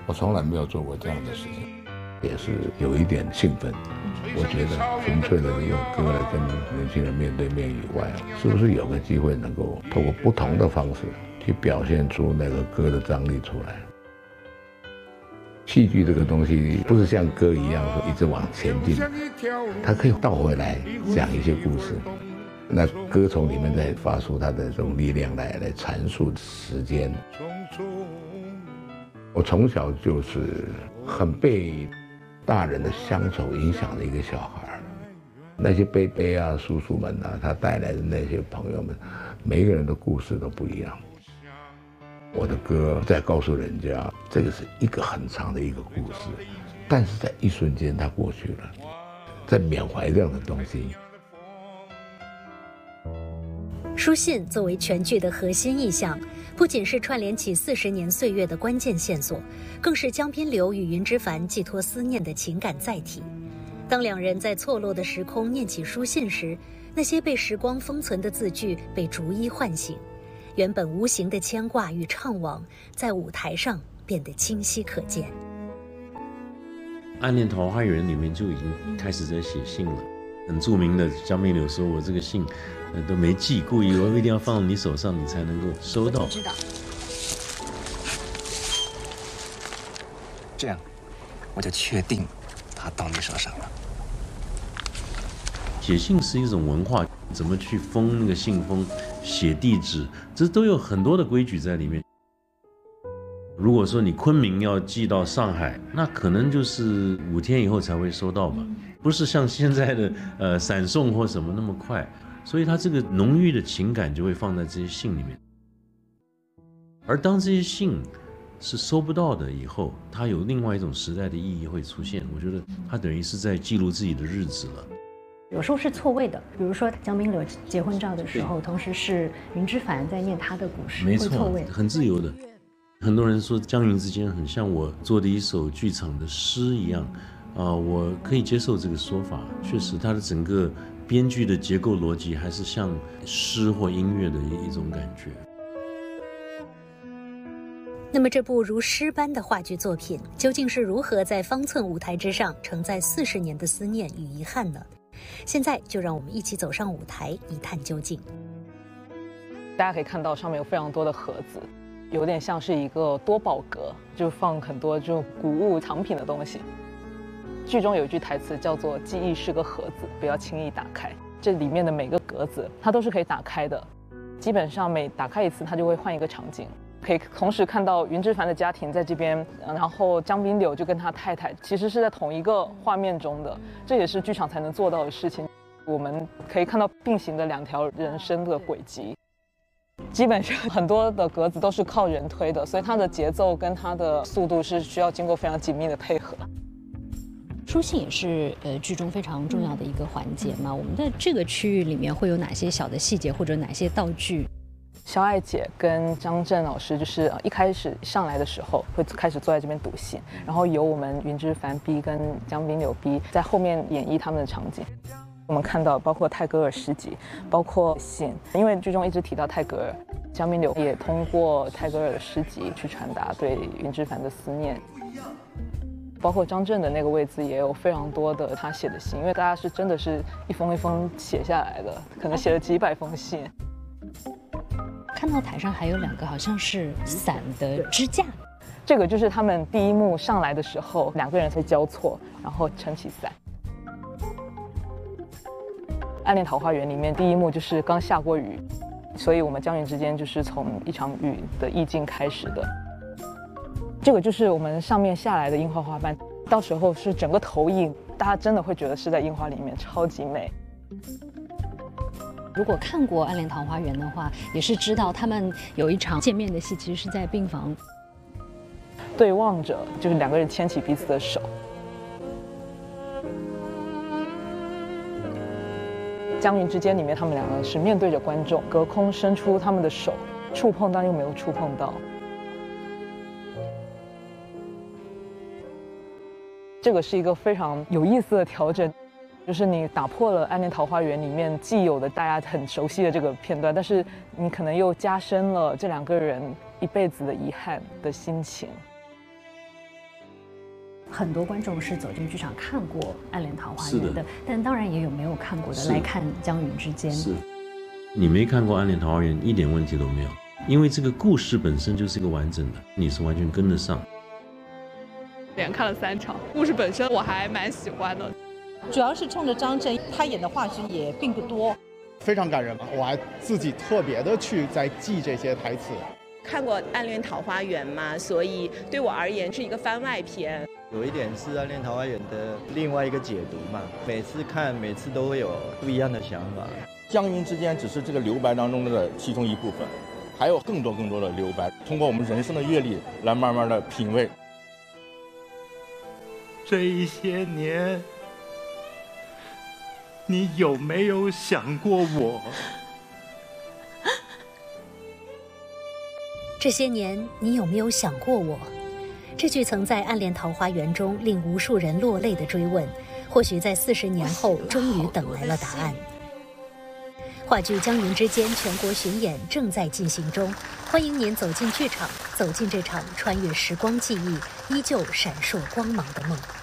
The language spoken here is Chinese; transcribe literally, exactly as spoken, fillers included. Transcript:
我从来没有做过这样的事情，也是有一点兴奋。我觉得纯粹的用歌来跟年轻人面对面以外，是不是有个机会能够透过不同的方式去表现出那个歌的张力出来？戏剧这个东西不是像歌一样一直往前进，它可以倒回来讲一些故事。那歌从里面再发出它的这种力量来来阐述时间。我从小就是很被大人的乡愁影响的一个小孩，那些伯伯啊、叔叔们啊，他带来的那些朋友们，每一个人的故事都不一样。我的歌在告诉人家，这个是一个很长的一个故事，但是在一瞬间它过去了，在缅怀这样的东西。 书信作为全剧的核心意象，不仅是串联起四十年岁月的关键线索，更是江滨柳与云之凡寄托思念的情感载体。当两人在错落的时空念起书信时，那些被时光封存的字句被逐一唤醒，原本无形的牵挂与怅惘，在舞台上变得清晰可见。 暗恋桃花源里面就已经开始在写信了，很著名的江滨柳说：“我这个信，呃，都没寄，故意我一定要放到你手上，你才能够收到。” 我知道。 这样，我就确定它到你手上了。 写信是一种文化，怎么去封那个信封、写地址，这都有很多的规矩在里面。如果说你昆明要寄到上海，那可能就是五天以后才会收到吧，不是像现在的呃闪送或什么那么快，所以它这个浓郁的情感就会放在这些信里面。而当这些信是收不到的以后，它有另外一种时代的意义会出现。我觉得它等于是在记录自己的日子了。 有时候是错位的，比如说江滨柳结婚照的时候，同时是云之凡在念他的故事， 没错， 会错位， 很自由的。很多人说江云之间很像我做的一首剧场的诗一样，啊、呃，我可以接受这个说法。确实，它的整个编剧的结构逻辑还是像诗或音乐的一种感觉。 那么，这部如诗般的话剧作品，究竟是如何在方寸舞台之上承载四十年的思念与遗憾呢？现在就让我们一起走上舞台，一探究竟。 大家可以看到上面有非常多的盒子，有点像是一个多宝格，就放很多就古物藏品的东西。剧中有一句台词叫做“记忆是个盒子，不要轻易打开”。这里面的每个格子，它都是可以打开的。基本上每打开一次，它就会换一个场景。可以同时看到云之凡的家庭在这边，然后江滨柳就跟他太太其实是在同一个画面中的，这也是剧场才能做到的事情。我们可以看到并行的两条人生的轨迹。基本上很多的格子都是靠人推的，所以它的节奏跟它的速度是需要经过非常紧密的配合。 书信也是呃剧中非常重要的一个环节嘛。我们在这个区域里面会有哪些小的细节或者哪些道具？ 肖爱姐跟张震老师就是一开始上来的时候会开始坐在这边读信，然后由我们云之凡 B 跟江滨柳 B 在后面演绎他们的场景。我们看到包括泰戈尔诗集，包括信，因为剧中一直提到泰戈尔，江滨柳也通过泰戈尔的诗集去传达对云之凡的思念。包括张震的那个位置也有非常多的他写的信，因为大家是真的是一封一封写下来的，可能写了几百封信。 看到台上还有两个好像是伞的支架， 这个就是他们第一幕上来的时候，两个人会交错，然后撑起伞。暗恋桃花源里面第一幕就是刚下过雨，所以我们江云之间就是从一场雨的意境开始的。这个就是我们上面下来的樱花花瓣，到时候是整个投影，大家真的会觉得是在樱花里面，超级美。 如果看过《暗恋桃花源》的话，也是知道他们有一场见面的戏，其实是在病房对望着，就是两个人牵起彼此的手。江云之间里面，他们两个是面对着观众，隔空伸出他们的手，触碰但又没有触碰到。这个是一个非常有意思的调整。就是你打破了《暗恋桃花源》里面既有的大家很熟悉的这个片段，但是你可能又加深了这两个人一辈子的遗憾的心情。 很多观众是走进剧场看过《暗恋桃花源》的， 的但当然也有没有看过的来看《江云之间》。 是，你没看过《暗恋桃花源》一点问题都没有，因为这个故事本身就是一个完整的，你是完全跟得上。 连看了三场，故事本身我还蛮喜欢的， 主要是冲着张震，他演的话剧也并不多， 非常感人嘛，我还自己特别的去在记这些台词。 看过《暗恋桃花源》嘛，所以对我而言是一个番外篇。 有一点是《暗恋桃花源》的另外一个解读嘛，每次看每次都会有不一样的想法。 江云之间只是这个留白当中的其中一部分，还有更多更多的留白，通过我们人生的阅历来慢慢的品味。 这一些年，你有没有想过我？ 这些年，你有没有想过我？这句曾在《暗恋桃花源》中令无数人落泪的追问，或许在四十年后终于等来了答案。话剧《江云之间》全国巡演正在进行中，欢迎您走进剧场，走进这场穿越时光记忆、依旧闪烁光芒的梦。